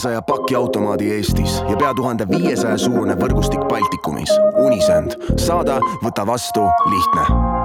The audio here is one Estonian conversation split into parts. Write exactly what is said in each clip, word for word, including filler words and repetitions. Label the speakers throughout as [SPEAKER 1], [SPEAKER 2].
[SPEAKER 1] kolmesaja paki automaadi Eestis ja pea tuhande viiesaja suurune võrgustik Baltikumis. Unisend. Saada, võta vastu, lihtne.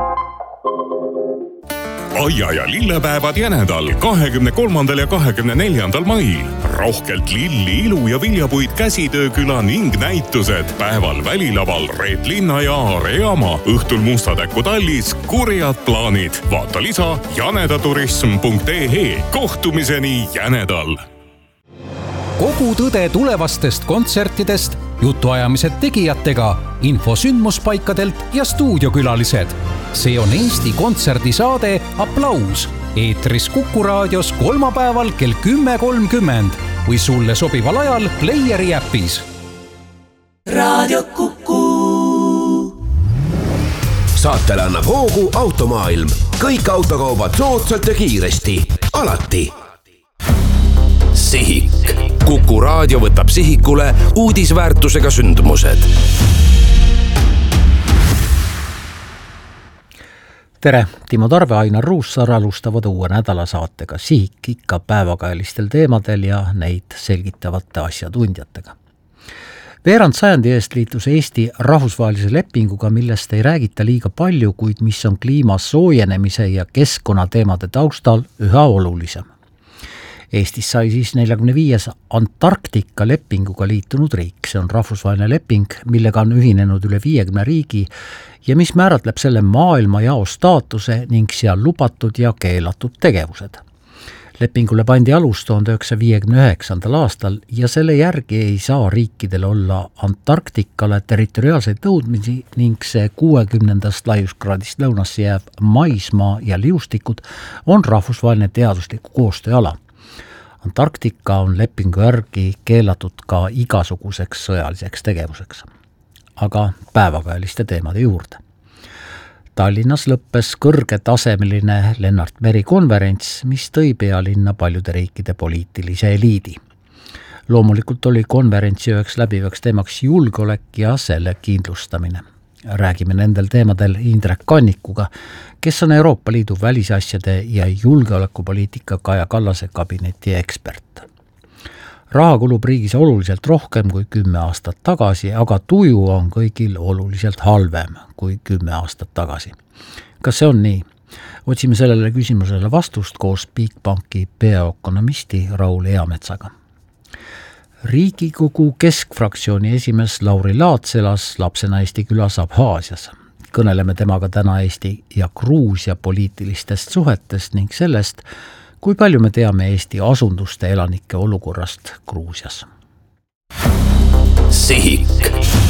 [SPEAKER 2] Aia ja lillepäevad Jänedal kahekümne kolmandal ja kahekümne neljandal mail. Rohkelt lilli, ilu ja viljapuid käsitööküla ning näitused. Päeval välilaval Reet Linna ja Aare Jaama. Õhtul Mustatäku tallis kurjad plaanid. Vaata lisa janedaturism punkt ee. Kohtumiseni Jänedal.
[SPEAKER 3] Kogu tõde tulevastest kontsertidest, jutuajamised tegijatega, info sündmuspaikadelt ja stuudiokülalised. See on Eesti kontserdisaade Applaus. Eetris Kuku raadios kolmapäeval kell kümme kolmkümmend või sulle sobival ajal Playeri äpis.
[SPEAKER 4] Raadio Kuku.
[SPEAKER 5] Saatele annab hoogu Automaailm. Kõik autokaubad soodsalt ja kiiresti. Alati. Sihik. Kuku raadio võtab sihikule uudisväärtusega sündmused.
[SPEAKER 6] Tere, Timo Tarve, Ainar Ruussaar alustavad uue nädala saatega Sihik ikka päevakajalistel teemadel ja neid selgitavate asjatundjatega. Veerand sajandi eest liitus Eesti rahvusvahelise lepinguga, millest ei räägita liiga palju, kuid mis on kliima soojenemise ja keskkonnateemade taustal üha olulisem. Eestis sai siis neljakümne viies Antarktika lepinguga liitunud riik. See on rahvusvaheline leping, millega on ühinenud üle viiekümne riigi ja mis määratleb selle maailma jao staatuse ning seal lubatud ja keelatud tegevused. Lepingule pandi alus tuhande üheksasaja viiekümne üheksandal aastal ja selle järgi ei saa riikidel olla Antarktikale territoriaalseid nõudmisi ning see kuuekümnendast laiuskraadist lõunasse jääv maismaa ja liustikud on rahvusvaheline teadusliku koostööala. Antarktika on lepingu järgi keelatud ka igasuguseks sõjaliseks tegevuseks. Aga päevakajaliste teemade juurde. Tallinnas lõppes kõrgetasemeline Lennart Meri konverents, mis tõi pealinna paljude riikide poliitilise eliidi. Loomulikult oli konverentsi üheks läbivaks teemaks julgeolek ja selle kindlustamine. Räägime nendel teemadel Indrek Kannikuga, kes on Euroopa Liidu välisasjade ja julgeolekupoliitika Kaja Kallase kabineti ekspert. Raha kulub riigis oluliselt rohkem kui kümme aastat tagasi, aga tuju on kõigil oluliselt halvem kui kümme aastat tagasi. Kas see on nii? Otsime sellele küsimusele vastust koos Bigbanki peaökonomisti Raul Eametsaga. Riigikogu keskfraktsiooni esimees Lauri Laats elas lapsena Eesti külas Abhaasias. Kõneleme temaga täna Eesti ja Gruusia poliitilistest suhetest ning sellest, kui palju me teame Eesti asunduste elanike olukorrast Gruusias.
[SPEAKER 5] Sihik.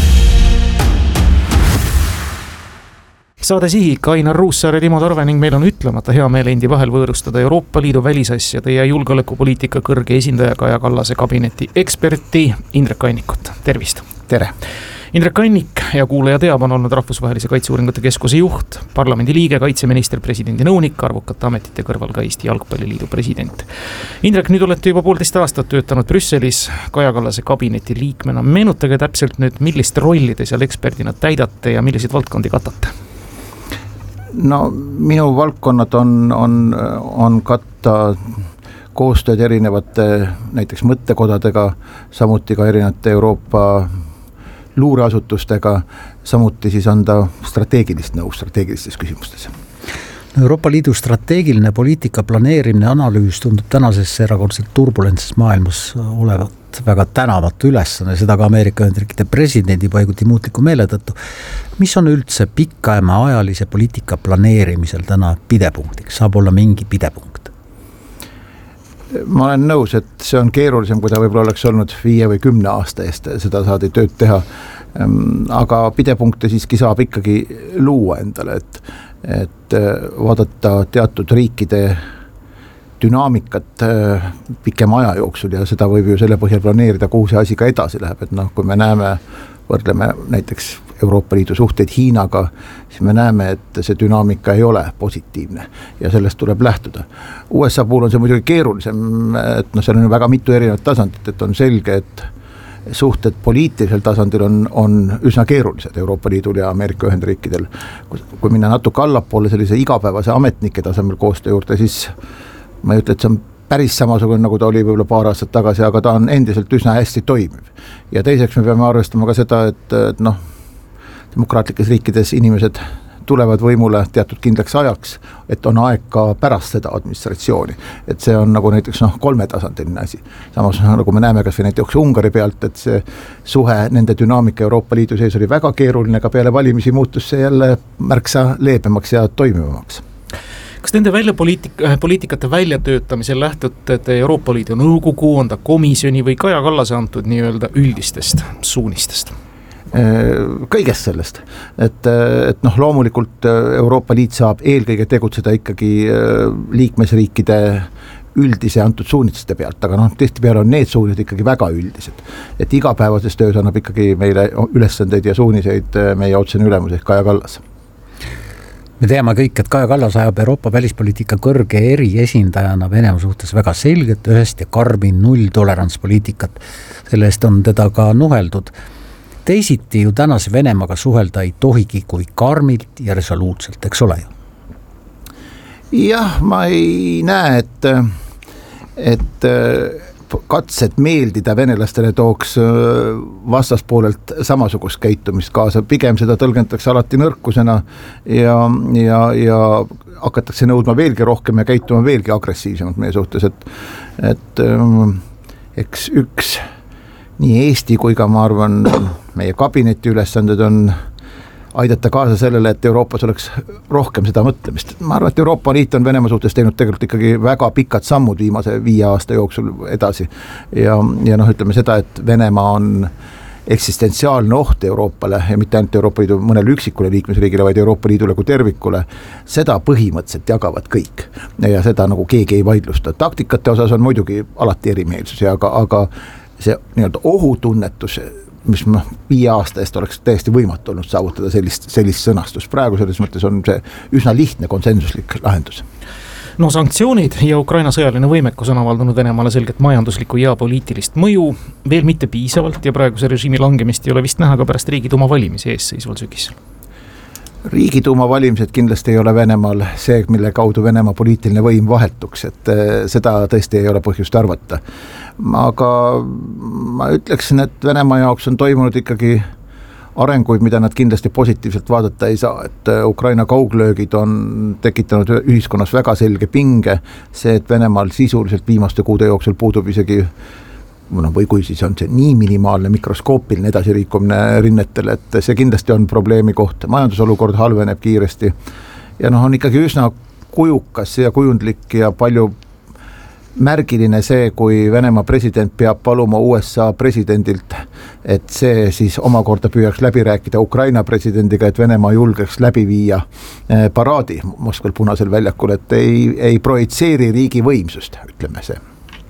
[SPEAKER 7] Saade Sihik, Ainar Ruussaar ja Timo Tarve ning meil on ütlemata hea meel endi vahel võõrustada Euroopa Liidu välisasjade ja julgeolekupoliitika kõrge esindaja Kaja Kallase kabineti eksperti Indrek Kannikut. Tervist! Tere! Indrek Kannik ja kuulaja teab on olnud Rahvusvahelise Kaitseuuringute Keskuse juht, parlamendi liige, kaitseminister, presidendi nõunik, arvukate ametite kõrval ka Eesti Jalgpalliliidu president. Indrek, nüüd olete juba poolteist aastat töötanud Brüsselis Kaja Kallase kabineti liikmena. Meenutage täpselt nüüd, millist rolli te seal eksperdina täidate ja milliseid valdkondi katate?
[SPEAKER 8] No minu valdkonnad on, on, on katta koostööd erinevate näiteks mõttekodadega, samuti ka erinevate Euroopa luureasutustega, samuti siis anda strateegilist nõu strateegilistes küsimustes.
[SPEAKER 6] Euroopa Liidu strateegiline poliitika planeerimine analüüs tundub tänases erakordselt turbulentses maailmas olevat väga tänavat ülesanne, seda ka Ameerika Ühendriikide presidendi paiguti muutliku meele tõttu. Mis on üldse pikema ajalise poliitika planeerimisel täna pidepunktiks? Saab olla mingi pidepunkt?
[SPEAKER 8] Ma olen nõus, et see on keerulisem, kui ta võib-olla oleks olnud viie või kümne aasta eest, seda saadi tööd teha. Aga pidepunkte siiski saab ikkagi luua endale, et, et vaadata teatud riikide dünaamikat pikema aja jooksul ja seda võib ju selle põhjal planeerida, kuhu see asi ka edasi läheb, et noh, kui me näeme, võrdleme näiteks Euroopa Liidu suhteid Hiinaga, siis me näeme, et see dünaamika ei ole positiivne ja sellest tuleb lähtuda. U S A puhul on see muidugi keerulisem, et noh, seal on väga mitu erinevat tasandit, et on selge, et suhted poliitilisel tasandil on, on üsna keerulised Euroopa Liidul ja Ameerika Ühendriikidel. Kui minna natuke allapoole sellise igapäevase ametnike tasemel koostöö juurde, siis ma ei ütle, et see on päris samasugune, nagu ta oli võib-olla paar aastat tagasi, aga ta on endiselt üsna hästi toimiv. Ja teiseks me peame arvestama ka seda, et, et noh, demokraatlikes riikides inimesed tulevad võimule teatud kindlaks ajaks, et on aeg ka pärast seda administratsiooni. Et see on nagu näiteks noh, kolmetasandiline asi. Samas nagu me näeme kas või näiteks Ungari pealt, et see suhe nende dünaamika Euroopa Liidu sees oli väga keeruline, aga peale valimisi muutus see jälle märksa leebemaks ja toimivamaks.
[SPEAKER 7] Kas nende välja poliitik, poliitikate väljatöötamisel lähtute Euroopa Liidu nõukogu, on ta komisjoni või Kaja Kallase antud nii-öelda üldistest suunistest?
[SPEAKER 8] Kõigest sellest, et, et noh, loomulikult Euroopa Liit saab eelkõige tegutseda ikkagi liikmesriikide üldise antud suunitste pealt, aga noh, tihtipeale on need suunised ikkagi väga üldised. Et igapäevases töös annab ikkagi meile ülesandeid ja suuniseid meie otsene ülemus ehk Kaja Kallas.
[SPEAKER 6] Me teame kõik, et Kaja Kallas ajab Euroopa välispoliitika kõrge eriesindajana Venemaa suhtes väga selget, ühest ja karmin nulltolerantspoliitikat. Selle eest on teda ka nuheldud. Teisiti ju tänase Venemaaga suhelda ei tohigi kui karmilt ja resoluutselt, eks ole ju?
[SPEAKER 8] Jah, ma ei näe, et, et katsed meeldida venelastele tooks vastaspoolelt samasugust käitumist kaasa. Pigem seda tõlgendatakse alati nõrkusena ja, ja, ja hakatakse nõudma veelgi rohkem ja käituma veelgi agressiivsemalt meie suhtes, et, et eks üks nii Eesti kui ka ma arvan meie kabineti ülesanded on aidata kaasa sellele, et Euroopas oleks rohkem seda mõtlemist. Ma arvan, et Euroopa Liit on Venemaa suhtes teinud tegelikult ikkagi väga pikad sammud viimase viie aasta jooksul edasi ja, ja noh, ütleme seda, et Venemaa on eksistentsiaalne oht Euroopale ja mitte ainult Euroopa Liidu mõnele üksikule liikmesriigile, vaid Euroopa Liidule kui tervikule, seda põhimõtteliselt jagavad kõik ja seda nagu keegi ei vaidlusta. Taktikate osas on muidugi alati erimeelsusi, aga, aga see nii-öelda ohutunnetus, mis ma viie aasta eest oleks täiesti võimatu olnud saavutada sellist, sellist sõnastust. Praegu selles mõttes on see üsna lihtne konsensuslik lahendus.
[SPEAKER 7] No sanktsioonid ja Ukraina sõjaline võimekus on avaldanud Venemaale selget majanduslikku ja poliitilist mõju, veel mitte piisavalt ja praeguse režiimi langemist ei ole vist näha ka pärast Riigiduuma valimisi eesseisval sügisel.
[SPEAKER 8] Riigiduuma valimised kindlasti ei ole Venemaal see, mille kaudu Venemaa poliitiline võim vahetuks, et seda tõesti ei ole põhjust arvata. Aga ma ütleksin, et Venemaa jaoks on toimunud ikkagi arenguid, mida nad kindlasti positiivselt vaadata ei saa, et Ukraina kauglöögid on tekitanud ühiskonnas väga selge pinge, see, et Venemaal sisuliselt viimaste kuude jooksul puudub isegi no, või kui siis on see nii minimaalne mikroskoopiline edasiriikumine rinnetele, et see kindlasti on probleemi koht. Majandusolukord halveneb kiiresti ja noh, on ikkagi üsna kujukas ja kujundlik ja palju märgiline see, kui Venemaa president peab paluma U S A presidendilt, et see siis omakorda püüaks läbi rääkida Ukraina presidendiga, et Venemaa julgeks läbi viia paraadi Moskval punasel väljakul, et ei, ei projitseeri riigi võimsust, ütleme see.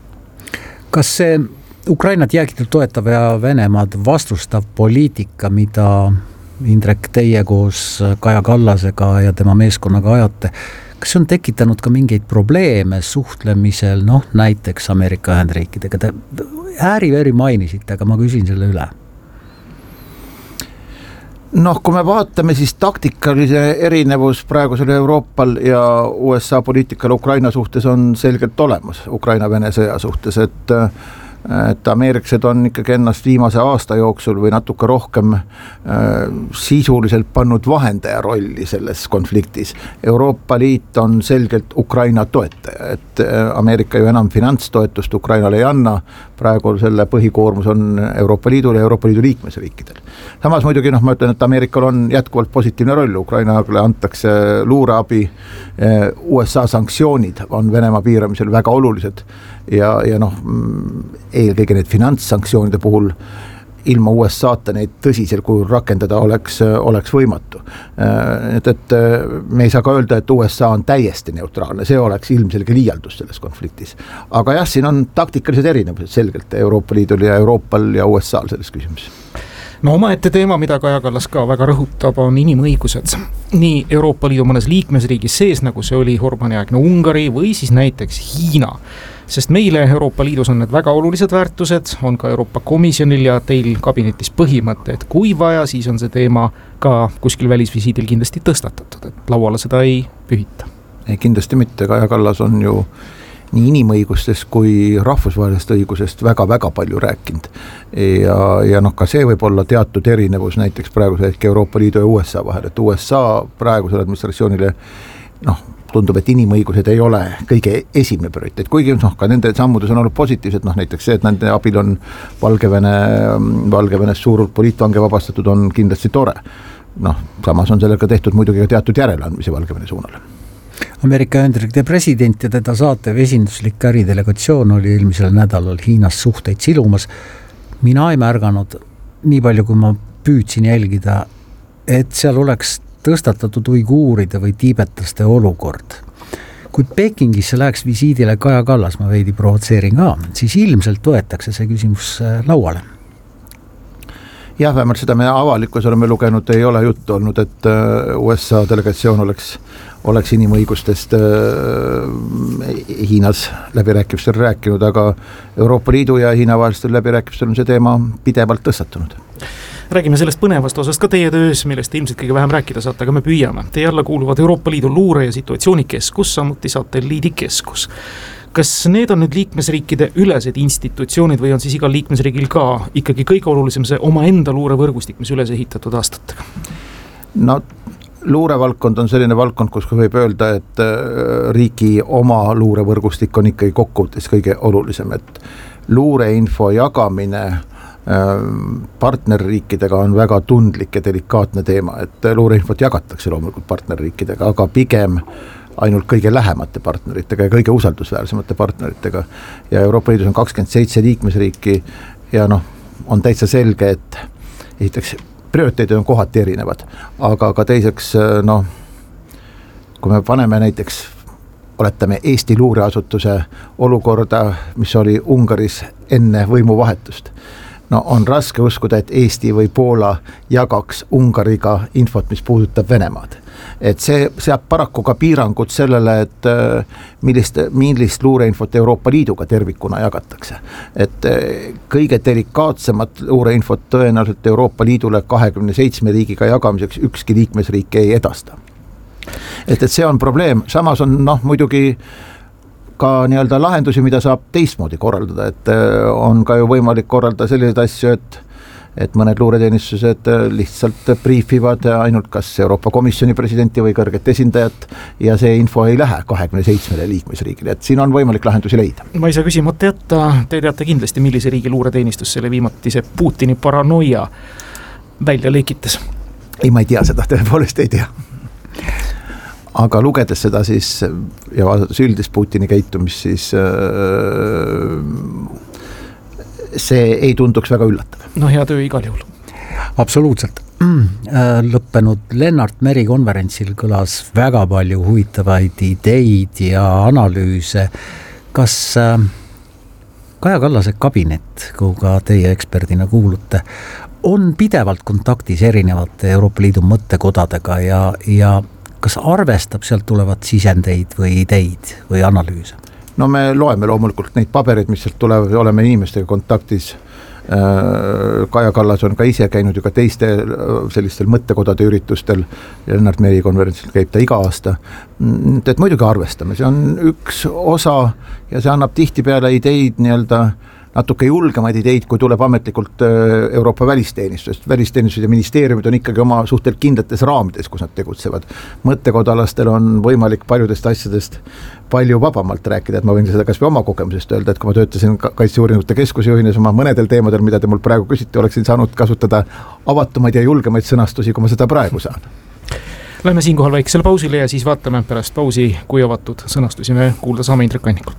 [SPEAKER 6] Kas see Ukrainat jäägitult toetav ja Venemaad vastustav poliitika, mida Indrek teie koos Kaja Kallasega ja tema meeskonnaga ajate, kas on tekitanud ka mingeid probleeme suhtlemisel, noh näiteks Ameerika Ühendriikidega? Te ääri-veri mainisite, aga ma küsin selle üle.
[SPEAKER 8] Noh, kui me vaatame, siis taktikalise erinevus praegusel Euroopal ja U S A poliitikal Ukraina suhtes on selgelt olemas, Ukraina-Vene sõja suhtes, et et ameeriklased on ikkagi ennast viimase aasta jooksul või natuke rohkem äh, sisuliselt pannud vahendaja rolli selles konfliktis. Euroopa Liit on selgelt Ukraina toetaja, et äh, Ameerika ju enam finantstoetust Ukrainale ei anna, praegu selle põhikoormus on Euroopa Liidul ja Euroopa Liidu liikmesriikidel. Samas muidugi noh, ma ütlen, et Ameerikal on jätkuvalt positiivne roll, Ukrainale antakse luureabi, äh, U S A sanktsioonid on Venemaa piiramisel väga olulised ja, ja noh, eelkõige need finantssanktsioonide puhul ilma U S A-ta neid tõsisel kujul rakendada oleks, oleks võimatu. Et, et me ei saa ka öelda, et U S A on täiesti neutraalne, see oleks ilmselge liialdus selles konfliktis. Aga jah, siin on taktikalised erinevused selgelt Euroopa Liidul ja Euroopal ja U S A-l selles küsimuses.
[SPEAKER 7] No omaette teema, mida Kaja Kallas ka väga rõhutab, on inimõigused. Nii Euroopa Liidu mõnes liikmesriigis sees, nagu see oli Orbáni aegne Ungari või siis näiteks Hiina. Sest meile Euroopa Liidus on need väga olulised väärtused, on ka Euroopa Komisjonil ja teil kabinetis põhimõte, et kui vaja, siis on see teema ka kuskil välisvisiidil kindlasti tõstatatud, et lauale seda ei pühita.
[SPEAKER 8] Ei, kindlasti mitte, Kaja Kallas on ju nii inimõigustest kui rahvusvahelisest õigusest väga-väga palju rääkinud. Ja, ja noh, ka see võib olla teatud erinevus näiteks praeguse hetke Euroopa Liidu ja U S A vahel, et U S A praegusele administratsioonile noh, tundub, et inimõigused ei ole kõige esimene prioriteet, kuigi noh, ka nende sammudes on olnud positiivsed, noh näiteks see, et nende abil on Valgevene, Valgevenes suur poliitvange vabastatud, on kindlasti tore. Noh, samas on sellega tehtud muidugi ka teatud järeleandmisi Valgevene suunal.
[SPEAKER 6] Ameerika Ühendriikide president ja teda saatev esinduslik äridelegatsioon oli eelmisel nädalal Hiinas suhteid silumas. Mina ei märganud, nii palju kui ma püüdsin jälgida, et seal oleks tõstatatud uiguuride või tiibetlaste olukord. Kui Pekingisse läheks visiidile Kaja Kallas, ma veidi provotseerin ka, siis ilmselt võetakse see küsimus lauale.
[SPEAKER 8] Jah, vähemalt seda me avalikus oleme lugenud, ei ole juttu olnud, et U S A delegatsioon oleks, oleks inimõigustest Hiinas läbirääkimistel rääkinud, aga Euroopa Liidu ja Hiina vahelistel läbirääkimistel on see teema pidevalt tõstatunud.
[SPEAKER 7] Räägime sellest põnevast osast ka teie töös, millest ilmselt kõige vähem rääkida saate, aga me püüame. Teie alla kuuluvad Euroopa Liidu luure- ja situatsioonikeskus, samuti satelliidikeskus. Kas need on nüüd liikmesriikide ülesed institutsioonid või on siis igal liikmesriigil ka ikkagi kõige olulisem see oma enda luurevõrgustik, mis üles ehitatud aastatega?
[SPEAKER 8] No luurevaldkond on selline valdkond, kus võib öelda, et riigi oma luurevõrgustik on ikkagi kokkuvõttes kõige olulisem, et luureinfo jagamine partnerriikidega on väga tundlik ja delikaatne teema, et luureinfot jagatakse loomulikult partnerriikidega, aga pigem ainult kõige lähemate partneritega ja kõige usaldusväärsemate partneritega ja Euroopa Liidus on kakskümmend seitse liikmesriiki ja noh, on täitsa selge, et esiteks prioriteedid on kohati erinevad, aga ka teiseks noh, kui me paneme näiteks oletame Eesti luureasutuse olukorda, mis oli Ungaris enne võimuvahetust, no on raske uskuda, et Eesti või Poola jagaks Ungariga infot, mis puudutab Venemaad. Et see seab paraku ka piirangud sellele, et millist, millist luureinfot Euroopa Liiduga tervikuna jagatakse. Et kõige delikaatsemat luureinfot tõenäoliselt Euroopa Liidule kahekümne seitsme riigiga jagamiseks ükski liikmesriik ei edasta. Et, et see on probleem, samas on noh, muidugi ka nii-öelda lahendusi, mida saab teistmoodi korraldada, et on ka ju võimalik korraldada selliseid asju, et et mõned luureteenistused lihtsalt briifivad ainult kas Euroopa Komisjoni presidenti või kõrget esindajat ja see info ei lähe kahekümne seitsmele liikmesriigile, et siin on võimalik lahendusi leida.
[SPEAKER 7] Ma ei saa küsimata jätta, te teate kindlasti, millise riigi luureteenistus selle viimati see Putini paranoia välja lekitas.
[SPEAKER 8] Ei, ma ei tea seda, tõepoolest ei tea. Aga lugedes seda siis ja üldist Putini käitumist, siis see ei tunduks väga üllatav.
[SPEAKER 7] No hea töö igal juhul.
[SPEAKER 6] Absoluutselt. Lõppenud Lennart Meri konverentsil kõlas väga palju huvitavaid ideid ja analüüse. Kas Kaja Kallase kabinet, kuhu ka teie eksperdina kuulute, on pidevalt kontaktis erinevate Euroopa Liidu mõttekodadega ja, ja kas arvestab sealt tulevat sisendeid või ideid või analüüse?
[SPEAKER 8] No me loeme loomulikult neid pabereid, mis sealt tulevad, oleme inimestega kontaktis. Kaja Kallas on ka ise käinud ju ka teiste sellistel mõttekodade üritustel. Lennart Meri konverentsil käib ta iga aasta. Et muidugi arvestame, see on üks osa ja see annab tihtipeale ideid nii-öelda natuke julgemaid ideid, kui tuleb ametlikult Euroopa välisteenistusest. Välisteenistused ja ministeeriumid on ikkagi oma suhtelt kindlates raamides, kus nad tegutsevad. Mõttekodalastel on võimalik paljudest asjadest palju vabamalt rääkida, et ma võin seda kas või oma kogemusest öelda, et kui ma töötasin Kaitseuuringute Keskuse juhina oma mõnedel teemadel, mida te mul praegu küsite, oleksin saanud kasutada avatumaid ja julgemaid sõnastusi, kui ma seda praegu saan.
[SPEAKER 7] Lähme siinkohal väiksele pausile ja siis vaatame pärast pausi, kui avatud sõnastusi me kuulda saame Indrek Kannikult.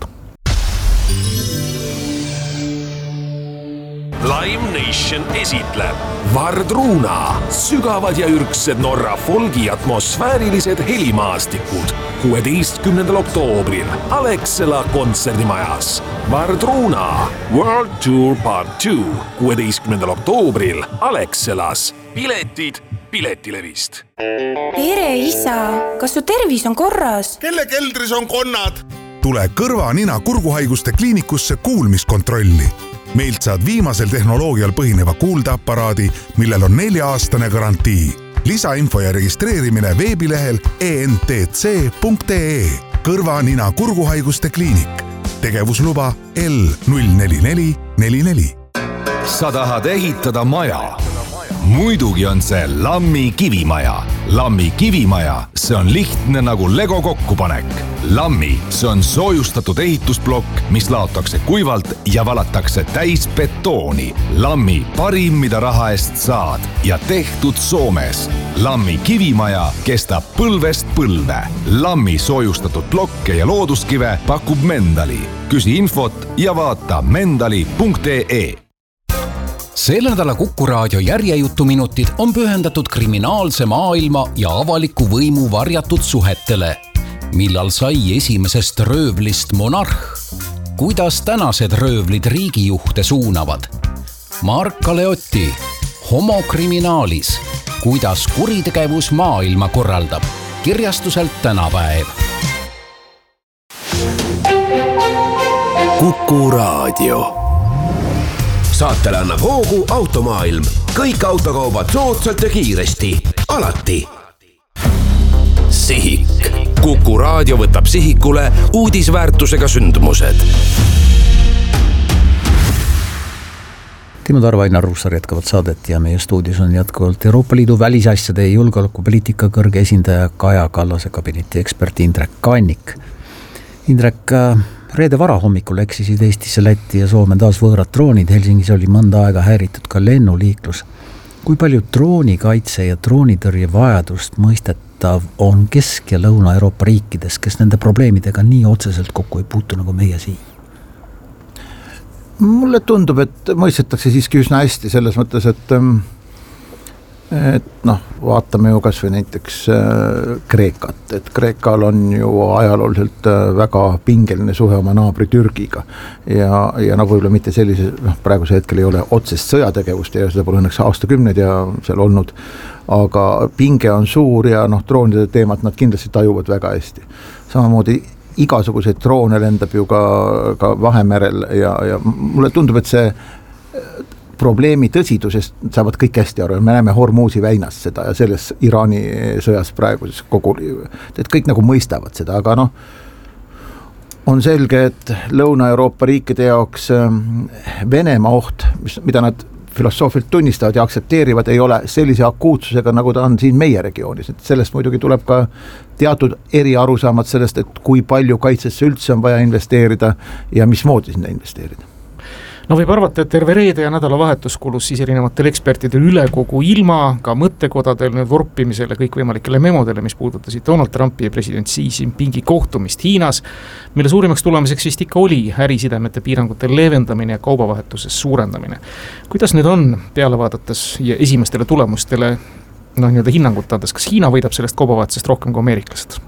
[SPEAKER 5] Lime Nation esitleb Vardruna, sügavad ja ürksed Norra folgi atmosfäärilised helimaastikud kuueteistkümnendal oktoobril Alexela kontserdimajas. Vardruna World Tour Part two kuueteistkümnendal oktoobril Alexelas. Piletid Piletilevist.
[SPEAKER 9] Tere isa, kas su tervis on korras?
[SPEAKER 10] Kelle keldris on konnad?
[SPEAKER 11] Tule kõrva, nina, kurguhaiguste kliinikusse kuulmiskontrolli. Meilt saad viimasel tehnoloogial põhineva kuuldeaparaadi, millel on nelja-aastane garantii. Lisainfo ja registreerimine veebilehel e n t c punkt e e. Kõrva, nina, kurguhaiguste kliinik. tegevusluba L null neli neli neli neli.
[SPEAKER 10] Sa tahad ehitada maja? Muidugi on see Lammi kivimaja. Lammi kivimaja, see on lihtne nagu Lego kokkupanek. Lammi, see on soojustatud ehitusblokk, mis laotakse kuivalt ja valatakse täis betooni. Lammi parim, mida raha eest saad ja tehtud Soomes. Lammi kivimaja kestab põlvest põlve. Lammi soojustatud blokke ja looduskive pakub Mendali. Küsi infot ja vaata mendali punkt ee.
[SPEAKER 3] Selle nädala Kuku raadio järjejutuminutid on pühendatud kriminaalse maailma ja avaliku võimu varjatud suhetele. Millal sai esimesest röövlist monarh? Kuidas tänased röövlid riigijuhte suunavad? Mark Aleotti, Homokriminaalis. Kuidas kuritegevus maailma korraldab? Kirjastuselt Tänapäev.
[SPEAKER 5] Kuku raadio. Saatele annab hoogu Automaailm. Kõik autokaubad soodsalt ja kiiresti. Alati. Sihik. Kuku raadio võtab sihikule uudisväärtusega sündmused.
[SPEAKER 6] Timo Tarve, Ainar Ruussaar jätkavad saadet ja meie stuudios on jätkuvalt Euroopa Liidu välisasjade ja julgeolekupoliitika kõrge esindaja Kaja Kallase kabineti ekspert Indrek Kannik. Indrek, reede varahommikul eksisid Eestisse, Lätti ja Soome taas võõrad droonid. Helsingis oli mõnda aega häiritud ka lennuliiklus. Kui palju droonikaitse ja droonitõrje vajadust mõistetav on Kesk- ja Lõuna-Euroopa riikides, kes nende probleemidega nii otseselt kokku ei puutu nagu meie siin?
[SPEAKER 8] Mulle tundub, et mõistetakse siiski üsna hästi selles mõttes, et et noh, vaatame ju kas või näiteks Kreekat, et Kreekal on ju ajalooliselt väga pingeline suhe oma naabri Türgiga ja, ja noh, võib-olla mitte sellise, noh, praeguse hetkel ei ole otsest sõjategevust ja seda pole õnneks aastakümneid ja seal olnud, aga pinge on suur ja noh, droonide teemat nad kindlasti tajuvad väga hästi. Samamoodi igasuguseid droone lendab ju ka, ka Vahemerel ja, ja mulle tundub, et see probleemi tõsidusest saavad kõik hästi aru. Me näeme Hormuzi väinas seda ja selles Iraani sõjas praeguses kogu, et kõik nagu mõistavad seda, aga noh, on selge, et Lõuna-Euroopa riikide jaoks Venemaa oht, mis, mida nad filosoofilt tunnistavad ja aksepteerivad, ei ole sellise akuutsusega, nagu ta on siin meie regioonis. Et sellest muidugi tuleb ka teatud eri arusaamad sellest, et kui palju kaitsesse üldse on vaja investeerida ja mismoodi sinna investeerida.
[SPEAKER 7] No võib arvata, et terve reede ja nädalavahetus kulus siis erinevatel ekspertidel üle kogu ilma, ka mõttekodadel nüüd vorpimisele kõikvõimalikele memodele, mis puudutasid Donald Trumpi ja president Xi Jinpingi kohtumist Hiinas, mille suurimaks tulemiseks vist ikka oli ärisidemete piirangute leevendamine ja kaubavahetuses suurendamine. Kuidas nüüd on peale vaadates ja esimestele tulemustele no, nii-öelda hinnangut andes, kas Hiina võidab sellest kaubavahetusest rohkem kui ameeriklased?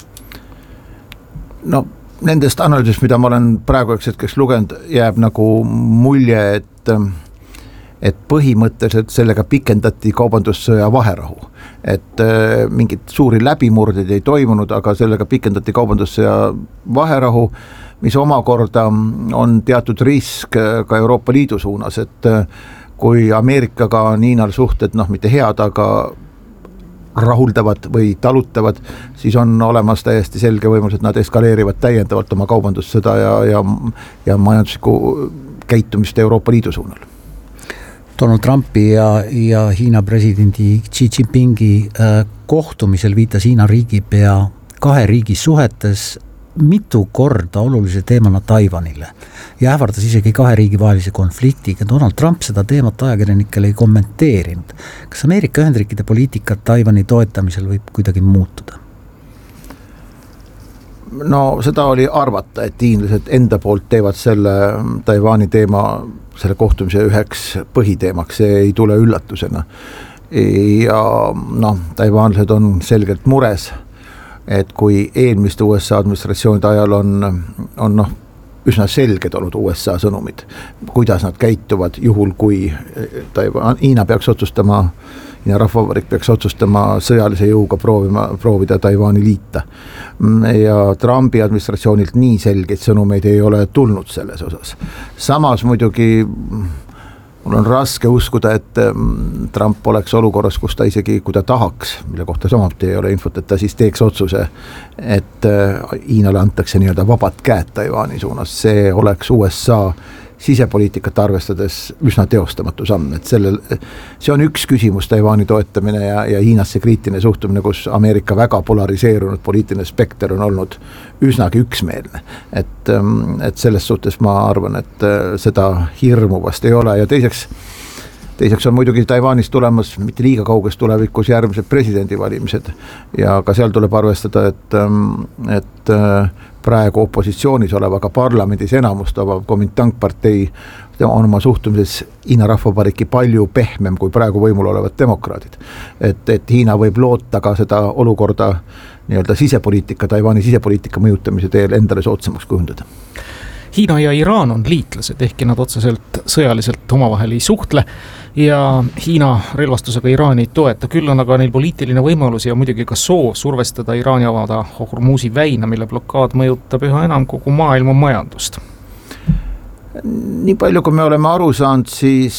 [SPEAKER 8] No nendest analüüsist, mida ma olen praegu hetkeks lugenud, jääb nagu mulje, et, et põhimõtteliselt sellega pikendati kaubandussõja vaherahu. Et äh, mingid suuri läbimurdeid ei toimunud, aga sellega pikendati kaubandussõja vaherahu, mis omakorda on teatud risk ka Euroopa Liidu suunas, et äh, kui Ameerikaga on Hiinal suhted, noh mitte head, aga rahuldavad või talutavad, siis on olemas täiesti selge võimalus, et nad eskaleerivad täiendavalt oma kaubandussõda ja, ja, ja majanduslikku käitumist Euroopa Liidu suunal.
[SPEAKER 6] Donald Trumpi ja, ja Hiina presidendi Xi Jinpingi äh, kohtumisel viitas Hiina riigipea kahe riigi suhetes mitu korda olulise teemana Taiwanile ja ähvardas isegi kahe riigi vahelise konfliktiga. Donald Trump seda teemat ajakirjanikele ei kommenteerinud. Kas Ameerika Ühendriikide poliitikat Taiwani toetamisel võib kuidagi muutuda?
[SPEAKER 8] No seda oli arvata, et hiinlased enda poolt teevad selle Taiwani teema, selle kohtumise üheks põhiteemaks, see ei tule üllatusena. Ja noh, taiwanlased on selgelt mures, et kui eelmiste U S A administratsioonide ajal on, on noh, üsna selged olnud U S A sõnumid, kuidas nad käituvad juhul, kui Taiwan, Hiina peaks otsustama, Hiina rahvavabariik peaks otsustama sõjalise jõuga proovima, proovida Taiwani liita. Ja Trumpi administratsioonilt nii selgeid sõnumeid ei ole tulnud selles osas. Samas muidugi mul on raske uskuda, et Trump oleks olukorras, kus ta isegi, kui ta tahaks, mille kohta samuti ei ole infot, et ta siis teeks otsuse, et Hiinale antakse nii-öelda vabad käed Taiwani suunas, see oleks U S A sisepoliitikat arvestades üsna teostamatu samm, et sellel, see on üks küsimus Taiwani toetamine ja, ja Hiinasse kriitiline suhtumine, kus Ameerika väga polariseerunud poliitiline spekter on olnud üsnagi üksmeelne. Et, et selles suhtes ma arvan, et seda hirmu vast ei ole ja teiseks, teiseks on muidugi Taiwanis tulemas mitte liiga kauges tulevikus järgmised presidendivalimised ja ka seal tuleb arvestada, et, et praegu opositsioonis olevaga parlamendis enamust omav Kuomintang-partei on oma suhtumises Hiina Rahvavabariiki palju pehmem kui praegu võimul olevad demokraadid. Et, et Hiina võib loota ka seda olukorda nii-öelda sisepoliitika, Taiwani sisepoliitika mõjutamise teel endale soodsamaks kujundada.
[SPEAKER 7] Hiina ja Iraan on liitlased, ehkki nad otseselt sõjaliselt omavahel ei suhtle ja Hiina relvastusega Iraani ei toeta, küll on aga neil poliitiline võimalus ja muidugi ka soov survestada Iraani avada Hormuzi väina, mille blokaad mõjutab üha enam kogu maailma majandust.
[SPEAKER 8] Nii palju, kui me oleme aru saanud, siis